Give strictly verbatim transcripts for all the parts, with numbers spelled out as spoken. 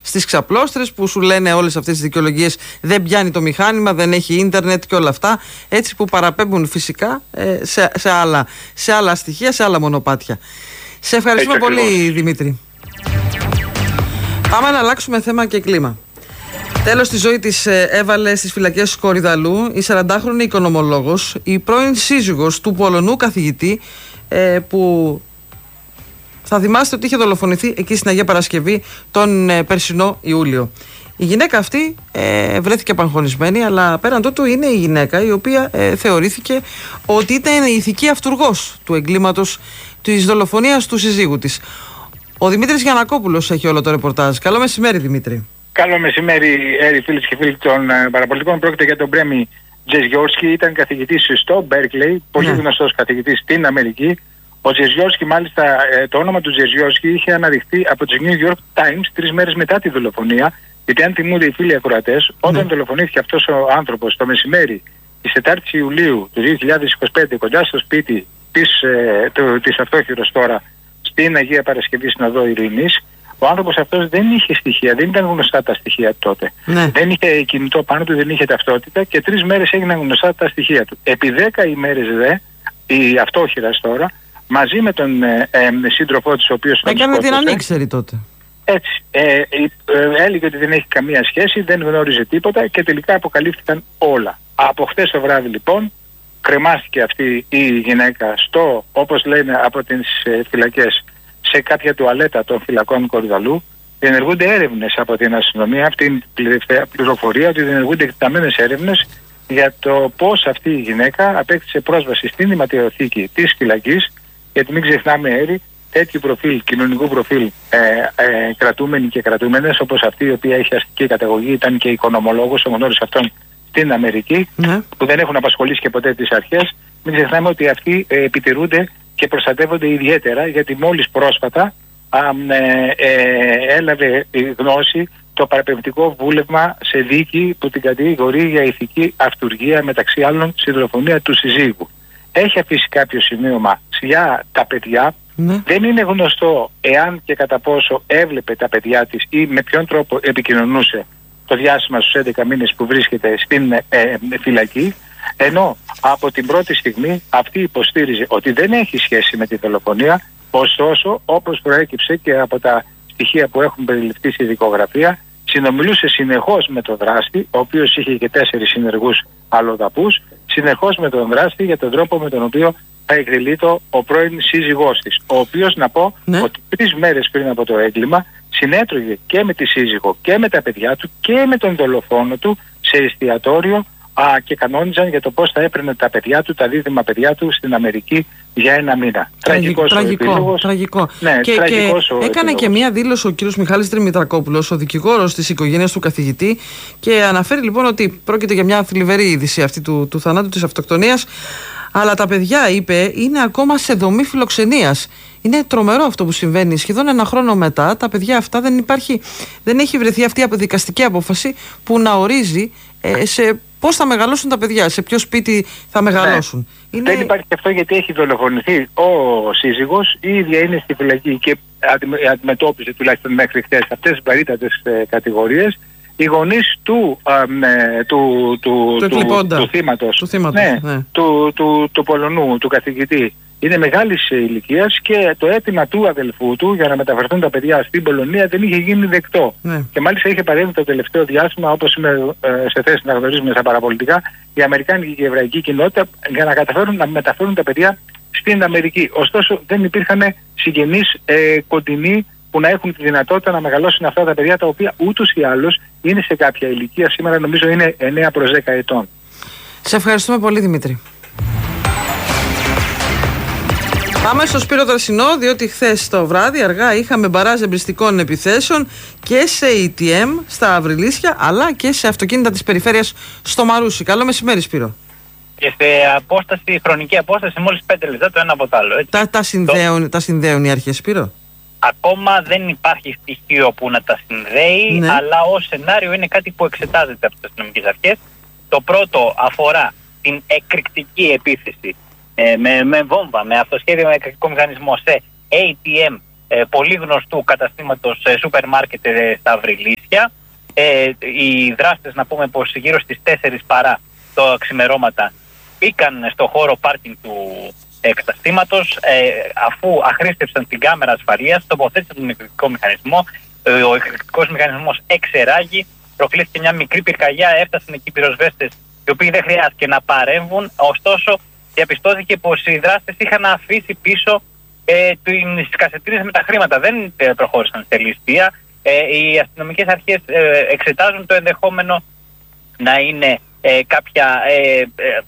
στις ξαπλώστρες που σου λένε όλες αυτές τις δικαιολογίες, δεν πιάνει το μηχάνημα, δεν έχει ίντερνετ και όλα αυτά, έτσι που παραπέμπουν φυσικά ε, σε, σε, άλλα, σε άλλα στοιχεία, σε άλλα μονοπάτια. Σε ευχαριστούμε έτσι πολύ ακριβώς, Δημήτρη. Πάμε να αλλάξουμε θέμα και κλίμα. Τέλος τη ζωή της έβαλε στις φυλακές Κορυδαλού η σαραντάχρονη οικονομολόγος, η πρώην σύζυγος του Πολωνού καθηγητή ε, που θα θυμάστε ότι είχε δολοφονηθεί εκεί στην Αγία Παρασκευή τον ε, περσινό Ιούλιο. Η γυναίκα αυτή ε, βρέθηκε απαγχωνισμένη, αλλά πέραν τούτου είναι η γυναίκα η οποία ε, θεωρήθηκε ότι ήταν η ηθική αυτουργός του εγκλήματος της δολοφονίας του συζύγου της. Ο Δημήτρης Γιαννακόπουλος έχει όλο το ρεπορτάζ. Καλό μεσημέρι, Δημήτρη. Καλό μεσημέρι, Έρη, φίλες και φίλοι των ε, παραπολιτικών. Πρόκειται για τον Μπρέμι Τζεζιόρσκι, ήταν καθηγητής στο Μπέρκλεϊ, πολύ ναι. γνωστός καθηγητής στην Αμερική. Ο Τζεζιόρσκι, μάλιστα, ε, το όνομα του Τζεζιόρσκι είχε αναδειχθεί από τις New York Times τρεις μέρες μετά τη δολοφονία. Γιατί αν θυμούνται οι φίλοι ακροατές, όταν ναι. δολοφονήθηκε αυτός ο άνθρωπος το μεσημέρι της τετάρτης Ιουλίου του δύο χιλιάδες είκοσι πέντε, κοντά στο σπίτι της, ε, το, της αυτόχειρος τώρα, στην Αγία Παρασκευή στην Οδό Ειρήνης, ο άνθρωπος αυτός δεν είχε στοιχεία, δεν ήταν γνωστά τα στοιχεία τότε. Ναι. Δεν είχε κινητό πάνω του, δεν είχε ταυτότητα και τρεις μέρες έγιναν γνωστά τα στοιχεία του. Επί δέκα ημέρες δε, η αυτόχειρας τώρα, μαζί με τον ε, ε, σύντροφό της, ο οποίος τον έκανε την ανήξερη τότε. Έτσι. Ε, ε, ε, έλεγε ότι δεν έχει καμία σχέση, δεν γνώριζε τίποτα και τελικά αποκαλύφθηκαν όλα. Από χθες το βράδυ λοιπόν κρεμάστηκε αυτή η γυναίκα στο, όπως λένε από τις ε, φυλακές, σε κάποια τουαλέτα των φυλακών Κορυδαλού. Διενεργούνται έρευνες από την αστυνομία, αυτή είναι η πληροφορία ότι διενεργούνται εκτεταμένες έρευνες για το πώς αυτή η γυναίκα απέκτησε πρόσβαση στην ηματιοθήκη της φυλακής, γιατί μην ξεχνάμε, Έρη, τέτοιου προφίλ, κοινωνικού προφίλ ε, ε, κρατούμενοι και κρατούμενες, όπως αυτή η οποία έχει αστική καταγωγή, ήταν και οικονομολόγος, ο γνώρισε αυτόν στην Αμερική, ναι. που δεν έχουν απασχολήσει και ποτέ τις αρχές. Μην ξεχνάμε ότι αυτοί ε, επιτηρούνται και προστατεύονται ιδιαίτερα, γιατί μόλις πρόσφατα α, ε, ε, έλαβε η γνώση το παραπεμπτικό βούλευμα σε δίκη που την κατηγορεί για ηθική αυτουργία, μεταξύ άλλων στη δολοφονία του συζύγου. Έχει αφήσει κάποιο σημείωμα για τα παιδιά. Ναι. Δεν είναι γνωστό εάν και κατά πόσο έβλεπε τα παιδιά της ή με ποιον τρόπο επικοινωνούσε το διάστημα στους έντεκα μήνες που βρίσκεται στην ε, ε, φυλακή, ενώ από την πρώτη στιγμή αυτή υποστήριζε ότι δεν έχει σχέση με τη δολοφονία. Ωστόσο, όπως προέκυψε και από τα στοιχεία που έχουν περιληφθεί στη δικογραφία, συνομιλούσε συνεχώς με τον δράστη, ο οποίος είχε και τέσσερις συνεργούς αλλοδαπούς, συνεχώς με τον δράστη για τον τρόπο με τον οποίο θα εκδηλείται ο πρώην σύζυγός της, ο οποίος, να πω, ναι. ότι τρεις μέρες πριν από το έγκλημα συνέτρωγε και με τη σύζυγο και με τα παιδιά του και με τον δολοφόνο του σε εστιατόριο α, και κανόνιζαν για το πώς θα έπαιρνε τα παιδιά του, τα δίδυμα παιδιά του στην Αμερική για ένα μήνα. Τραγικός τραγικό, ο επίλογος. Τραγικό. Ναι, και, τραγικός και ο έκανε επίλογος. και μία δήλωση ο κύριος Μιχάλης Δημητρακόπουλος, ο δικηγόρος της οικογένειας του καθηγητή, και αναφέρει λοιπόν ότι πρόκειται για μια θλιβερή είδηση αυτή του, του θανάτου, της αυτοκτονίας. Αλλά τα παιδιά, είπε, είναι ακόμα σε δομή φιλοξενίας. Είναι τρομερό αυτό που συμβαίνει. Σχεδόν ένα χρόνο μετά, τα παιδιά αυτά δεν υπάρχει, δεν έχει βρεθεί αυτή η δικαστική απόφαση που να ορίζει ε, σε πώς θα μεγαλώσουν τα παιδιά, σε ποιο σπίτι θα μεγαλώσουν. Ναι. Είναι... Δεν υπάρχει αυτό, γιατί έχει δολοφονηθεί ο σύζυγος, η ίδια είναι στη φυλακή και αντιμετώπιζε τουλάχιστον μέχρι χθες αυτές τις βαρύτατες ε, κατηγορίες. Οι γονείς του, ε, του, του, του, του, του θύματος, του, θύματος ναι, ναι. του, του, του Πολωνού, του καθηγητή, είναι μεγάλης ηλικίας και το αίτημα του αδελφού του για να μεταφερθούν τα παιδιά στην Πολωνία δεν είχε γίνει δεκτό. Ναι. Και μάλιστα είχε παρέμβει το τελευταίο διάστημα, όπως είμαι ε, σε θέση να γνωρίζουμε στα παραπολιτικά, η αμερικάνικη και η εβραϊκή κοινότητα για να καταφέρουν να μεταφέρουν τα παιδιά στην Αμερική. Ωστόσο δεν υπήρχαν συγγενείς ε, κοντινοί που να έχουν τη δυνατότητα να μεγαλώσουν αυτά τα παιδιά, τα οποία ούτως ή άλλως είναι σε κάποια ηλικία. Σήμερα νομίζω είναι εννέα προς δέκα ετών. Σε ευχαριστούμε πολύ, Δημήτρη. Πάμε στο Σπύρο Δρασινό, διότι χθες το βράδυ αργά είχαμε μπαράζ εμπριστικών επιθέσεων και σε έι τι εμ στα Αυριλίσια, αλλά και σε αυτοκίνητα της περιφέρειας στο Μαρούσι. Καλό μεσημέρι, Σπύρο. Και σε απόσταση, χρονική απόσταση μόλις πέντε λεπτά το ένα από το άλλο. Έτσι. Τα, τα, συνδέουν, το... τα συνδέουν οι αρχές, Σπύρο. Ακόμα δεν υπάρχει στοιχείο που να τα συνδέει, ναι. αλλά ως σενάριο είναι κάτι που εξετάζεται από τις αστυνομικές αρχές. Το πρώτο αφορά την εκρηκτική επίθεση ε, με, με βόμβα, με αυτοσχέδιο, με εκρηκτικό μηχανισμό σε έι τι εμ ε, πολύ γνωστού καταστήματος ε, σούπερ μάρκετ ε, στα Βρυλίσια. Ε, οι δράστες, να πούμε πως γύρω στις τέσσερις παρά το ξημερώματα μπήκαν στο χώρο πάρκινγκ του ε, καταστήματος, ε, αφού αχρήστευσαν την κάμερα ασφαλείας, τοποθέτησαν τον εκρηκτικό μηχανισμό. Ε, ο εκρηκτικός μηχανισμός εξεράγει, προκλήθηκε μια μικρή πυρκαγιά, έφτασαν εκεί πυροσβέστες οι οποίοι δεν χρειάστηκε να παρέμβουν, ωστόσο διαπιστώθηκε πως οι δράστες είχαν αφήσει πίσω ε, τις κασετίνες με τα χρήματα, δεν ε, προχώρησαν σε ληστεία. Ε, οι αστυνομικές αρχές ε, εξετάζουν το ενδεχόμενο να είναι ε, κάποια ε,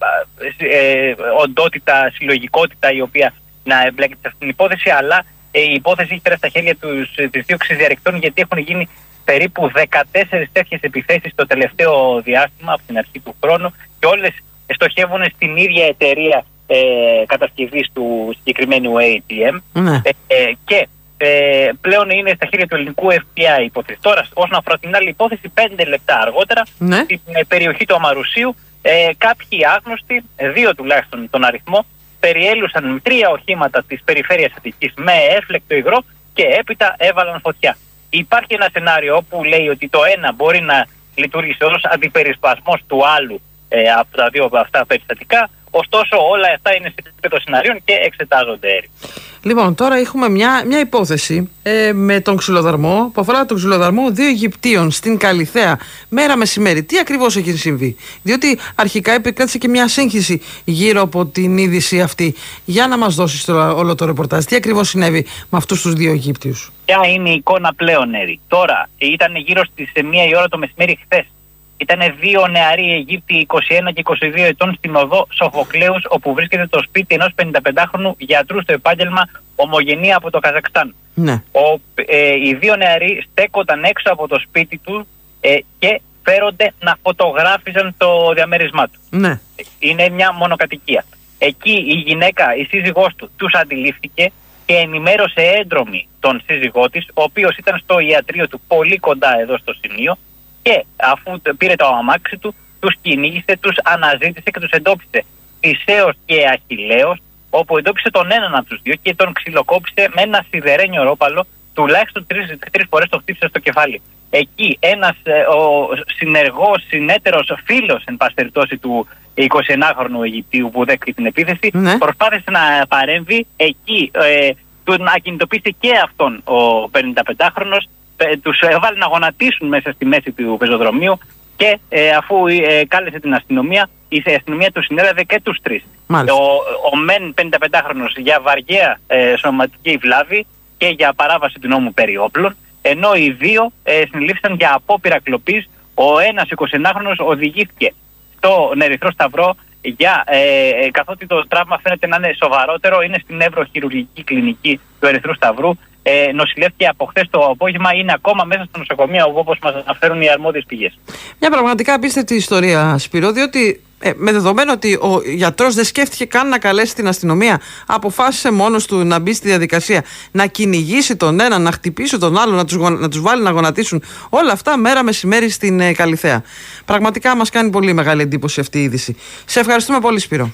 ε, ε, οντότητα, συλλογικότητα η οποία να εμπλέκεται σε αυτήν την υπόθεση, αλλά ε, η υπόθεση έχει πέρασει στα χέρια τους, της δίωξης διαρρηκτών, γιατί έχουν γίνει περίπου δεκατέσσερις τέτοιες επιθέσεις το τελευταίο διάστημα από την αρχή του χρόνου και όλες στοχεύουν στην ίδια εταιρεία ε, κατασκευής του συγκεκριμένου έι τι εμ. Ναι. Ε, ε, και Ε, πλέον είναι στα χέρια του ελληνικού εφ μπι άι υπόθεση. Τώρα, όσον αφορά την άλλη υπόθεση, πέντε λεπτά αργότερα, ναι. στην ε, περιοχή του Αμαρουσίου, ε, κάποιοι άγνωστοι, δύο τουλάχιστον τον αριθμό, περιέλουσαν τρία οχήματα της περιφέρειας Αττικής με έφλεκτο υγρό και έπειτα έβαλαν φωτιά. Υπάρχει ένα σενάριο όπου λέει ότι το ένα μπορεί να λειτουργήσει ως αντιπερισπασμός του άλλου ε, από τα δύο από αυτά περιστατικά. Ωστόσο, όλα αυτά είναι σε επίπεδο σενάριων και εξετάζονται έρευνα. Λοιπόν, τώρα έχουμε μια, μια υπόθεση ε, με τον ξυλοδαρμό που αφορά τον ξυλοδαρμό δύο Αιγυπτίων στην Καλιθέα μέρα μεσημέρι. Τι ακριβώς έχει συμβεί? Διότι αρχικά επικράτησε και μια σύγχυση γύρω από την είδηση αυτή. Για να μας δώσεις τώρα όλο το ρεπορτάζ, τι ακριβώς συνέβη με αυτούς τους δύο Αιγύπτιους? Ποια είναι η εικόνα πλέον, Έρη? Τώρα, ήταν γύρω στις μία η ώρα το μεσημέρι χθες. Ήταν δύο νεαροί Αιγύπτιοι είκοσι ένα και είκοσι δύο ετών στην οδό Σοφοκλέους, όπου βρίσκεται το σπίτι ενός πενηνταπεντάχρονου γιατρού στο επάγγελμα, ομογενή από το Καζακστάν. Ναι. Ο, ε, οι δύο νεαροί στέκονταν έξω από το σπίτι του ε, και φέρονται να φωτογράφιζαν το διαμέρισμά του. Ναι. Είναι μια μονοκατοικία. Εκεί η γυναίκα, η σύζυγός του, τους αντιλήφθηκε και ενημέρωσε έντρομη τον σύζυγό της, ο οποίος ήταν στο ιατρείο του πολύ κοντά εδώ στο σημείο. Και αφού πήρε το αμάξι του, τους κυνήγησε, τους αναζήτησε και τους εντόπισε Θησέως και Αχιλλέος, όπου εντόπισε τον έναν από τους δύο και τον ξυλοκόπησε με ένα σιδερένιο ρόπαλο, τουλάχιστον τρεις, τρεις φορές το χτύπησε στο κεφάλι. Εκεί ένας ο συνεργός, συνέτερος, φίλος εν πάση περιπτώσει του εικοσιενάχρονου Αιγυπτίου που δέχτηκε την επίθεση, ναι. προσπάθησε να παρέμβει. Εκεί ε, του ακινητοποίησε και αυτόν ο πενηνταπεντάχρονος. Τους έβαλε να γονατίσουν μέσα στη μέση του πεζοδρομίου και ε, αφού ε, κάλεσε την αστυνομία, η αστυνομία του συνέλαβε και τους τρεις. Ο, ο μεν πενηνταπεντάχρονος για βαριαία ε, σωματική βλάβη και για παράβαση του νόμου περί όπλων, ενώ οι δύο ε, συνελήφθησαν για απόπειρα κλοπής. Ο ένας εικοσιενάχρονος οδηγήθηκε στον Ερυθρό Σταυρό για, ε, καθότι το τραύμα φαίνεται να είναι σοβαρότερο, είναι στην νευροχειρουργική κλινική του Ερυθρού Σταυρού. Ε, νοσηλεύτηκε από χθες το απόγευμα, είναι ακόμα μέσα στο νοσοκομείο, όπως μας αναφέρουν οι αρμόδιες πηγές. Μια πραγματικά απίστευτη ιστορία, Σπύρο, διότι ε, με δεδομένο ότι ο γιατρός δεν σκέφτηκε καν να καλέσει την αστυνομία, αποφάσισε μόνος του να μπει στη διαδικασία, να κυνηγήσει τον ένα, να χτυπήσει τον άλλο, να τους, να τους βάλει να γονατίσουν. Όλα αυτά μέρα μεσημέρι στην ε, Καλιθέα. Πραγματικά μας κάνει πολύ μεγάλη εντύπωση αυτή η είδηση. Σε ευχαριστούμε πολύ, Σπύρο.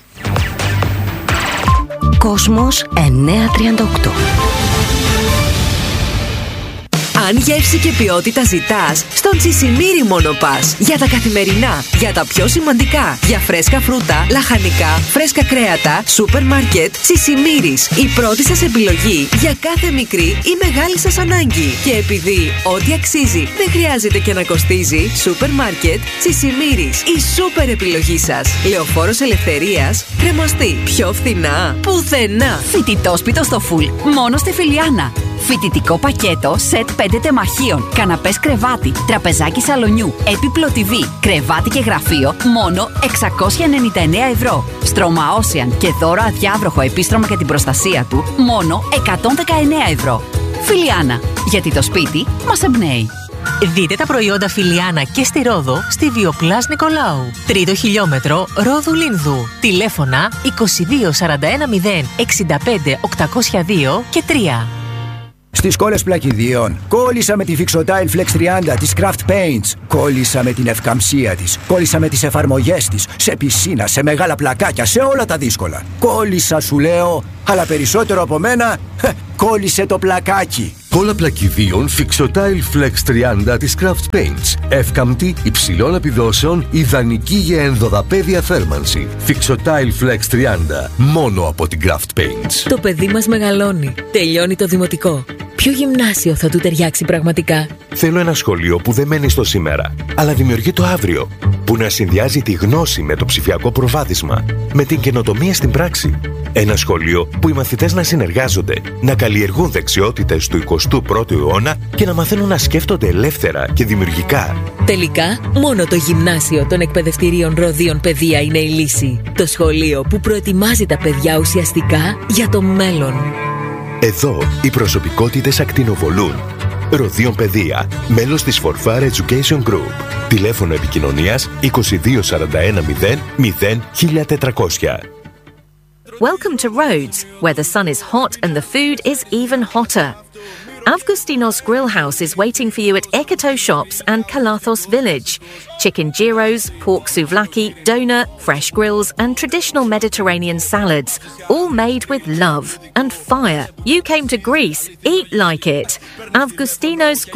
Κόσμος εννιακόσια τριάντα οκτώ. Αν γεύση και ποιότητα ζητάς, στον Τσισιμίρι μόνο πας. Για τα καθημερινά, για τα πιο σημαντικά, για φρέσκα φρούτα, λαχανικά, φρέσκα κρέατα, σούπερ μάρκετ, Τσισιμίρις. Η πρώτη σας επιλογή για κάθε μικρή ή μεγάλη σας ανάγκη. Και επειδή ό,τι αξίζει δεν χρειάζεται και να κοστίζει, σούπερ μάρκετ, Τσισιμίρις. Η σούπερ επιλογή σας. Λεωφόρος Ελευθερίας, κρεμαστή. Πιο φθηνά, πουθενά. Φοιτητόσπιτο στο φουλ, μόνο στη Φιλιάνα. Φοιτητικό πακέτο, σετ πέντε τεμαχίων, καναπές κρεβάτι, τραπεζάκι σαλονιού, έπιπλο τι βι, κρεβάτι και γραφείο, μόνο εξακόσια ενενήντα εννέα ευρώ. Στρώμα Ocean και δώρο αδιάβροχο επίστρωμα για την προστασία του, μόνο εκατόν δεκαεννέα ευρώ. Φιλιάνα, γιατί το σπίτι μας εμπνέει. Δείτε τα προϊόντα Φιλιάνα και στη Ρόδο, στη Βιοπλάς Νικολάου. Τρίτο χιλιόμετρο Ρόδου Λίνδου. Τηλέφωνα είκοσι δύο σαράντα ένα μηδέν εξήντα πέντε οκτακόσια δύο και τρία. Στις κόλλες πλακιδίων, κόλλησα με τη Fixotile Flex τριάντα της Craft Paints. Κόλλησα με την ευκαμψία της. Κόλλησα με τις εφαρμογές της. Σε πισίνα, σε μεγάλα πλακάκια, σε όλα τα δύσκολα. Κόλλησα, σου λέω, αλλά περισσότερο από μένα, κόλλησε το πλακάκι. Κόλλα πλακιδίων Fixotile Flex τριάντα της Craft Paints. Εύκαμπτη, υψηλών επιδόσεων, ιδανική για ενδοδαπέδια θέρμανση. Fixotile Flex τριάντα, μόνο από την Craft Paints. Το παιδί μας μεγαλώνει. Τελειώνει το δημοτικό. Ποιο γυμνάσιο θα του ταιριάξει πραγματικά? Θέλω ένα σχολείο που δεν μένει στο σήμερα, αλλά δημιουργεί το αύριο. Που να συνδυάζει τη γνώση με το ψηφιακό προβάδισμα, με την καινοτομία στην πράξη. Ένα σχολείο που οι μαθητές να συνεργάζονται, να καλλιεργούν δεξιότητες του εικοστού πρώτου αιώνα και να μαθαίνουν να σκέφτονται ελεύθερα και δημιουργικά. Τελικά, μόνο το γυμνάσιο των εκπαιδευτηρίων Ροδίων Παιδεία είναι η λύση. Το σχολείο που προετοιμάζει τα παιδιά ουσιαστικά για το μέλλον. Εδώ οι προσωπικότητες ακτινοβολούν. Ροδίων Παιδεία, μέλος της Forfar Education Group. Τηλέφωνο επικοινωνίας είκοσι δύο σαράντα ένα μηδέν μηδέν χίλια τετρακόσια. Welcome to Rhodes, where the sun is hot and the food is even hotter. Avgustinos Grill House is waiting for you at Ekoto Shops and Kalathos Village. Chicken gyros, pork souvlaki, doner, fresh grills and traditional Mediterranean salads, all made with love and fire. You came to Greece, eat like it. Avgustinos